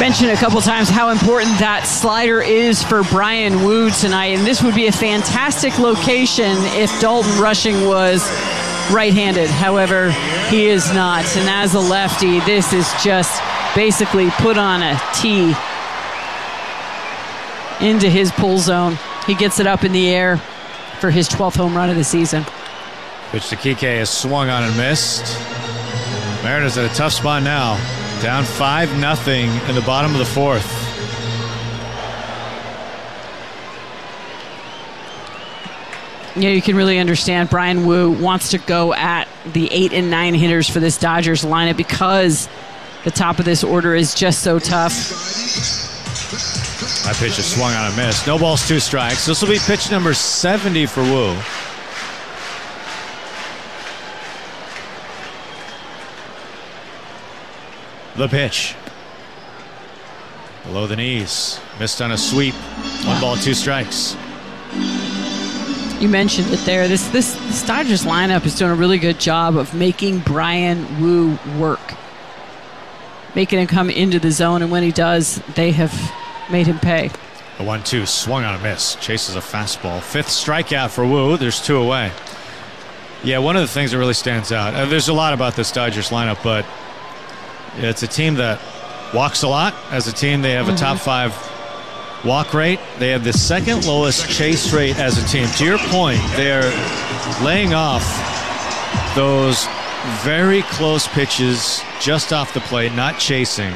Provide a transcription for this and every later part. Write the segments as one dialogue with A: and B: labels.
A: Mentioned a couple times how important that slider is for Bryan Woo tonight, and this would be a fantastic location if Dalton Rushing was right-handed. However, he is not, and as a lefty, this is just basically put on a tee into his pull zone. He gets it up in the air for his 12th home run of the season.
B: Pitch to Kike is swung on and missed. Mariners at a tough spot now. Down 5-0 in the bottom of the fourth.
A: Yeah, you can really understand Bryan Woo wants to go at the 8 and 9 hitters for this Dodgers lineup because the top of this order is just so tough.
B: That pitch is swung on and missed. No balls, 2 strikes. This will be pitch number 70 for Woo. The pitch. Below the knees. Missed on a sweep. 1 ball, 2 strikes.
A: You mentioned it there. This Dodgers lineup is doing a really good job of making Bryan Woo work. Making him come into the zone, and when he does, they have made him pay.
B: The 1-2 swung on a miss. Chases a fastball. 5th strikeout for Woo. There's 2 away. Yeah, one of the things that really stands out, there's a lot about this Dodgers lineup, but it's a team that walks a lot. As a team, they have a top 5 walk rate. They have the 2nd lowest chase rate as a team. To your point, they're laying off those very close pitches just off the plate, not chasing.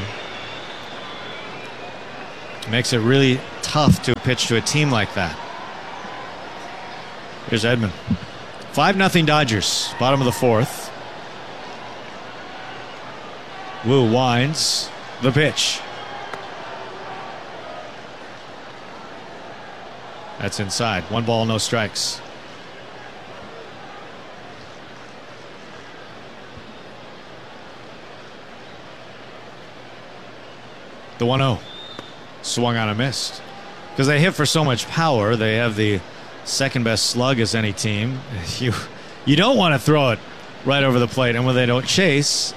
B: Makes it really tough to pitch to a team like that. Here's Edman. 5-0 Dodgers, bottom of the fourth. Woo winds. The pitch. That's inside. 1 ball, no strikes. The 1-0. Swung on and missed. Because they hit for so much power. They have the 2nd best slug as any team. You don't want to throw it right over the plate. And when they don't chase,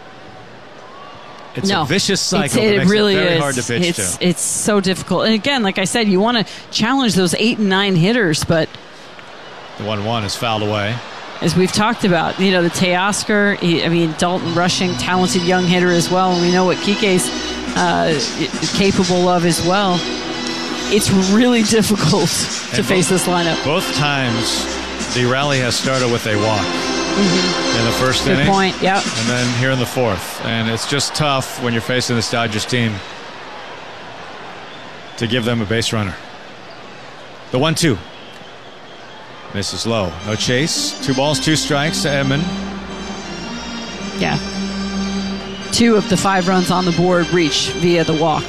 B: it's a vicious cycle.
A: It
B: makes
A: really
B: it very
A: is.
B: hard to pitch to.
A: It's so difficult. And again, like I said, you want to challenge those 8 and 9 hitters, but
B: the 1-1 is fouled away.
A: As we've talked about, the Teoscar, Dalton Rushing, talented young hitter as well, and we know what Kike's capable of as well. It's really difficult to face this lineup.
B: Both times, the rally has started with a walk. In the first inning.
A: Good point, yep.
B: And then here in the fourth. And it's just tough when you're facing this Dodgers team to give them a base runner. The 1-2. Misses low. No chase. 2 balls, 2 strikes to Edman.
A: Yeah. 2 of the 5 runs on the board reach via the walk.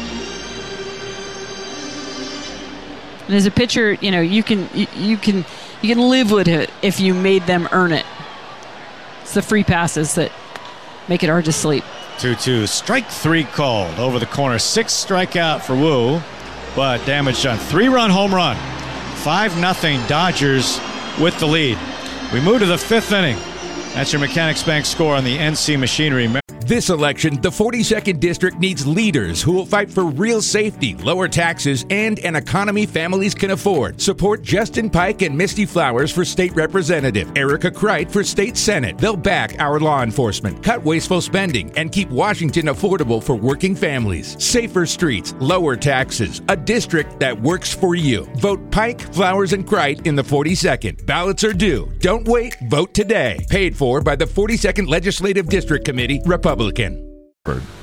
A: And as a pitcher, you can live with it if you made them earn it. It's the free passes that make it hard to sleep.
B: 2-2. Strike 3 called over the corner. 6th strikeout for Woo, but damage done. 3-run home run. 5-0 Dodgers with the lead. We move to the 5th inning. That's your Mechanics Bank score on the NC Machinery.
C: This election, the 42nd District needs leaders who will fight for real safety, lower taxes, and an economy families can afford. Support Justin Pike and Misty Flowers for State Representative, Erica Kreit for State Senate. They'll back our law enforcement, cut wasteful spending, and keep Washington affordable for working families. Safer streets, lower taxes, a district that works for you. Vote Pike, Flowers, and Kreit in the 42nd. Ballots are due. Don't wait. Vote today. Paid for by the 42nd Legislative District Committee, Republican.